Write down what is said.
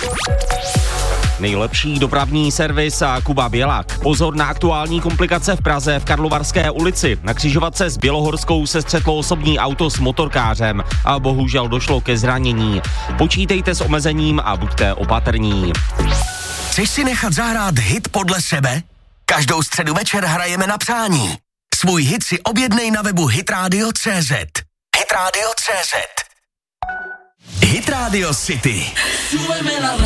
Nejlepší dopravní servis a Kuba Bělák. Pozor na aktuální komplikace v Praze v Karlovarské ulici. Na křižovatce s Bělohorskou se střetlo osobní auto s motorkářem a bohužel došlo ke zranění. Počítejte s omezením a buďte opatrní. Chceš si nechat zahrát hit podle sebe? Každou středu večer hrajeme na přání. Svůj hit si objednej na webu hitradio.cz. Hitradio.cz. Hit Radio City.